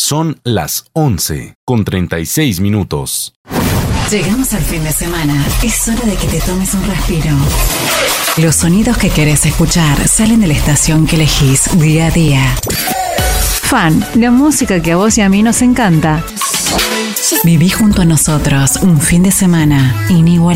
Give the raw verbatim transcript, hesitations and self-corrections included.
Son las once con treinta y seis minutos. Llegamos al fin de semana. Es hora de que te tomes un respiro. Los sonidos que querés escuchar salen de la estación que elegís día a día. Fan, la música que a vos y a mí nos encanta. Viví junto a nosotros un fin de semana inigualable.